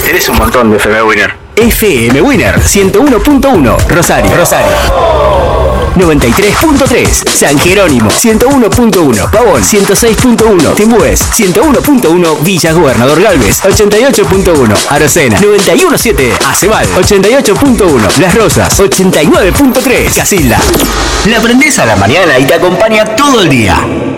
Eres un montón de FM Winner. FM Winner 101.1 Rosario. 93.3 San Jerónimo 101.1 Pavón 106.1 Timbúes 101.1 Villa Gobernador Galvez 88.1 Arocena 91.7 Aceval 88.1 Las Rosas 89.3 Casilda. La aprendés a la mañana y te acompaña todo el día.